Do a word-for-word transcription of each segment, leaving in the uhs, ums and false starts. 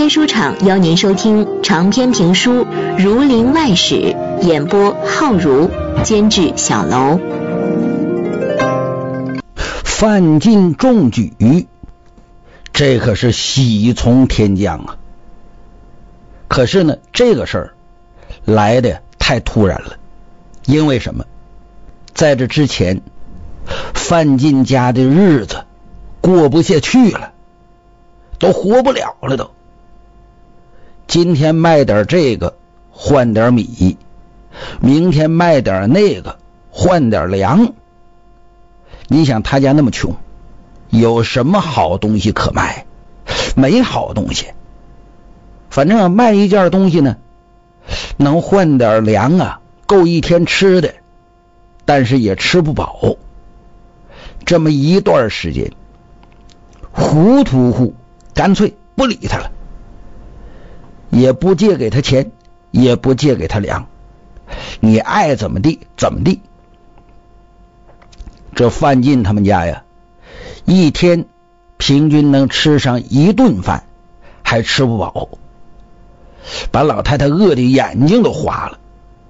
天书场邀您收听长篇评书《儒林外史》，演播浩如，监制小楼。 范进中举，这可是喜从天降啊！可是呢，这个事儿来的太突然了。因为什么？在这之前，范进家的日子过不下去了，都活不了了都。今天卖点这个换点米，明天卖点那个换点粮。你想他家那么穷，有什么好东西可卖？没好东西。反正、啊、卖一件东西呢，能换点粮啊，够一天吃的，但是也吃不饱。这么一段时间，胡屠户干脆不理他了，也不借给他钱，也不借给他粮，你爱怎么地怎么地。这范进他们家呀，一天平均能吃上一顿饭，还吃不饱，把老太太饿得眼睛都花了。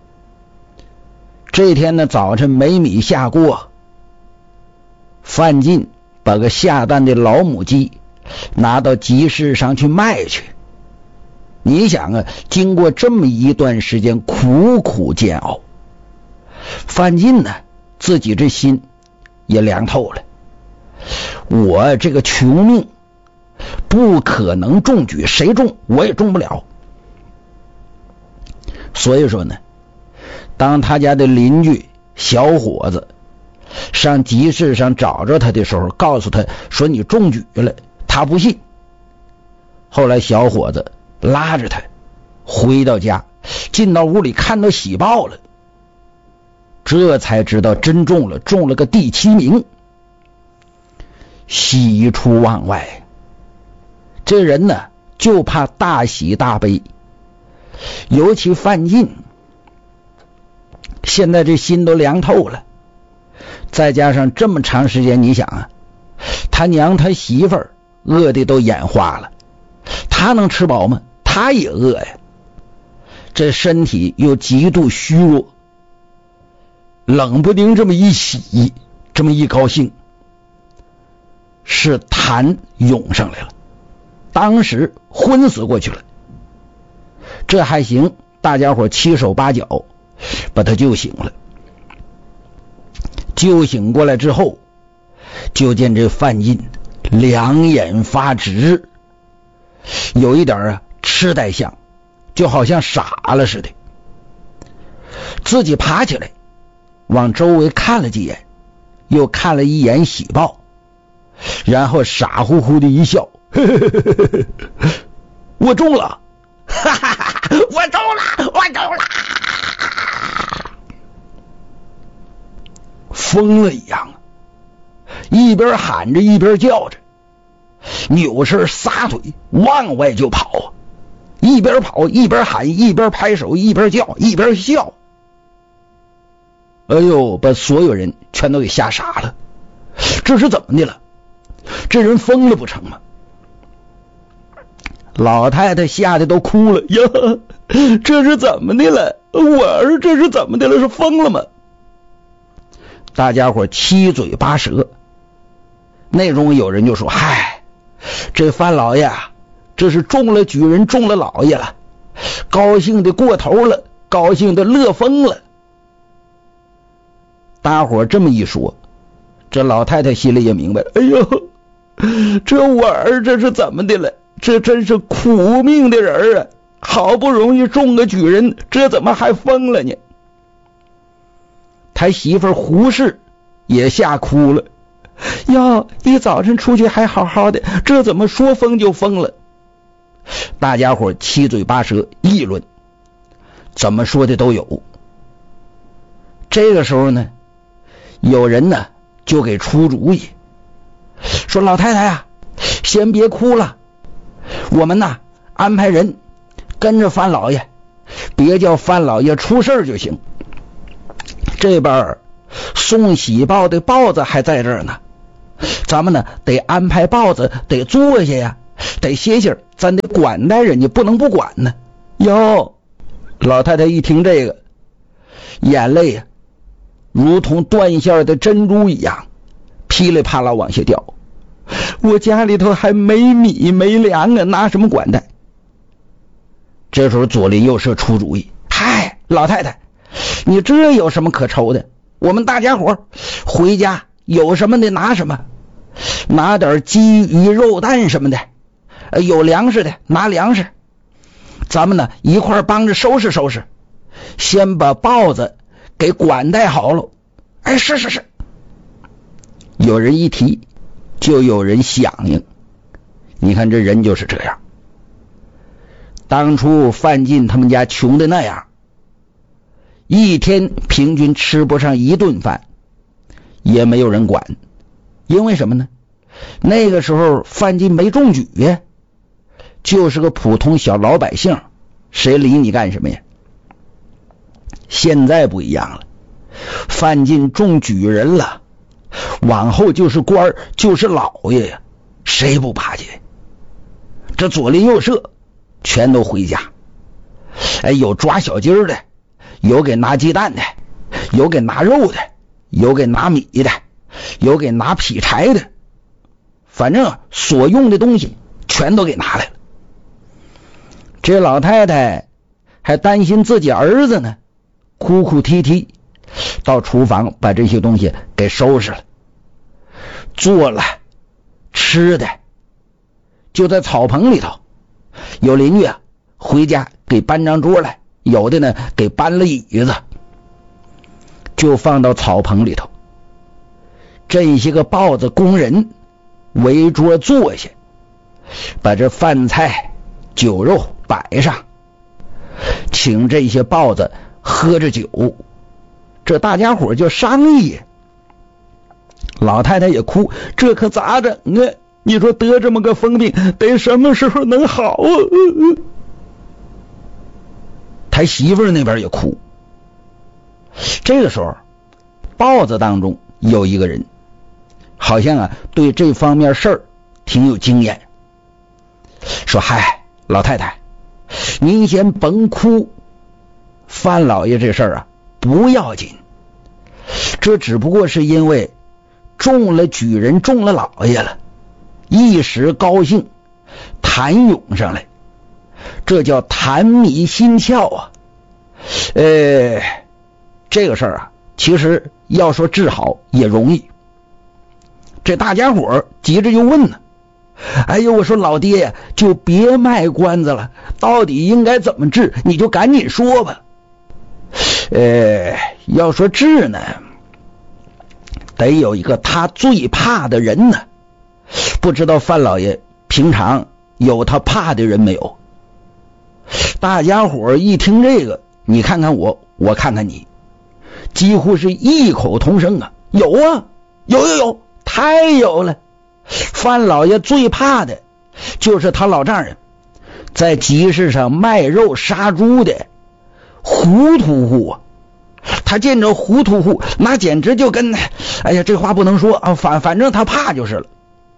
这天呢，早晨没米下锅，范进把个下蛋的老母鸡拿到集市上去卖去。你想啊，经过这么一段时间苦苦煎熬，范进呢自己这心也凉透了。我这个穷命不可能中举，谁中我也中不了。所以说呢，当他家的邻居小伙子上集市上找着他的时候，告诉他说你中举了，他不信。后来小伙子拉着他回到家，进到屋里看到喜报了，这才知道真中了，中了个第七名，喜出望外。这人呢就怕大喜大悲，尤其范进现在这心都凉透了，再加上这么长时间，你想啊，他娘他媳妇儿饿的都眼花了，他能吃饱吗？他也饿呀。这身体又极度虚弱，冷不丁这么一喜，这么一高兴，是痰涌上来了，当时昏死过去了。这还行，大家伙七手八脚把他救醒了。救醒过来之后，就见这范进两眼发直，有一点啊痴呆相，就好像傻了似的。自己爬起来往周围看了几眼，又看了一眼喜报，然后傻乎乎的一笑，呵呵呵呵呵，我中了，哈哈哈，我中了，我中了，疯了一样，一边喊着一边叫着，扭身撒腿往外就跑，一边跑一边喊，一边拍手，一边叫，一边笑。哎呦，把所有人全都给吓傻了，这是怎么的了？这人疯了不成吗？老太太吓得都哭了呀，这是怎么的了？我儿这是怎么的了？是疯了吗？大家伙七嘴八舌。内中有人就说，嗨，这范老爷这是中了举人，中了老爷了，高兴的过头了，高兴的乐疯了。大伙这么一说，这老太太心里也明白了，哎呦，这我儿这是怎么的了？这真是苦命的人啊，好不容易中个举人，这怎么还疯了呢？他媳妇胡氏也吓哭了，呀，一早晨出去还好好的，这怎么说疯就疯了？大家伙七嘴八舌议论，怎么说的都有。这个时候呢，有人呢就给出主意，说老太太啊，先别哭了，我们呢安排人跟着范老爷，别叫范老爷出事就行。这边送喜报的豹子还在这儿呢，咱们呢得安排豹子得坐下呀， 得歇歇，咱得管待人家，不能不管呢。哟，老太太一听这个，眼泪啊如同断线的珍珠一样噼里啪啦往下掉。我家里头还没米没粮啊，拿什么管待？这时候左邻右舍出主意，嗨，老太太，你这有什么可愁的？我们大家伙回家有什么的拿什么，拿点鸡鱼肉蛋什么的，有粮食的拿粮食，咱们呢一块帮着收拾收拾，先把豹子给管待好了。哎，是是是，有人一提就有人响应。你看这人就是这样，当初范进他们家穷的那样，一天平均吃不上一顿饭，也没有人管。因为什么呢？那个时候范进没中举呀，就是个普通小老百姓，谁理你干什么呀？现在不一样了，范进中举人了，往后就是官就是老爷呀，谁不巴结？这左邻右舍全都回家，哎，有抓小鸡的，有给拿鸡蛋的，有给拿肉的，有给拿米的，有给拿劈柴的，反正所用的东西全都给拿来了。这老太太还担心自己儿子呢，哭哭啼啼到厨房把这些东西给收拾了，做了吃的，就在草棚里头。有邻居啊回家给搬张桌来，有的呢给搬了椅子，就放到草棚里头。这些个豹子工人围桌坐下，把这饭菜酒肉摆上，请这些豹子喝着酒。这大家伙就商议，老太太也哭，这可咋整啊？你说得这么个疯病，得什么时候能好啊？他媳妇儿那边也哭。这个时候豹子当中有一个人好像啊对这方面事儿挺有经验，说嗨，老太太您先甭哭，范老爷这事儿啊不要紧，这只不过是因为中了举人，中了老爷了，一时高兴痰涌上来，这叫痰迷心窍啊。呃，这个事儿啊其实要说治好也容易。这大家伙急着就问呢，哎呦，我说老爹呀，就别卖关子了，到底应该怎么治，你就赶紧说吧。呃，要说治呢，得有一个他最怕的人呢。不知道范老爷平常有他怕的人没有？大家伙一听这个，你看看我，我看看你，几乎是异口同声啊，有啊，有有有，太有了。范老爷最怕的就是他老丈人在集市上卖肉杀猪的胡屠户啊。他见着胡屠户，那简直就跟，哎呀，这话不能说啊，反反正他怕就是了。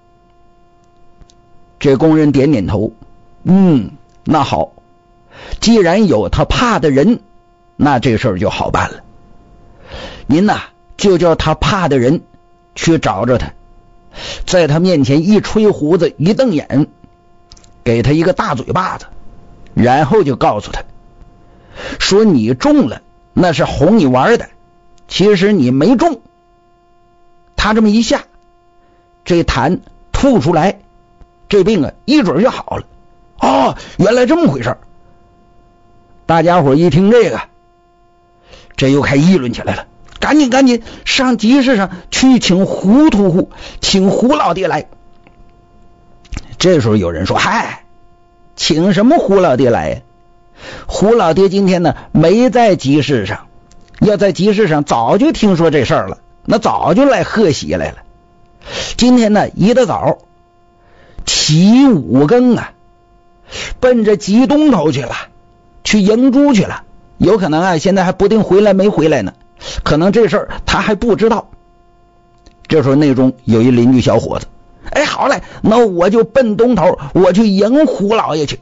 这工人点点头，嗯，那好，既然有他怕的人，那这事儿就好办了。您呐，就叫他怕的人去找着他，在他面前一吹胡子一瞪眼，给他一个大嘴巴子，然后就告诉他说，你中了那是哄你玩的，其实你没中。他这么一下，这痰吐出来，这病啊一准就好了。哦，原来这么回事。大家伙一听这个，这又开议论起来了，赶紧赶紧上集市上去请胡屠户，请胡老爹来。这时候有人说，嗨，请什么胡老爹来呀？胡老爹今天呢没在集市上，要在集市上早就听说这事儿了，那早就来贺喜来了。今天呢一大早起五更啊，奔着集东头去了，去迎猪去了。有可能啊现在还不定回来没回来呢，可能这事儿他还不知道。这时候内中有一邻居小伙子哎，好嘞，那我就奔东头，我去迎胡老爷去。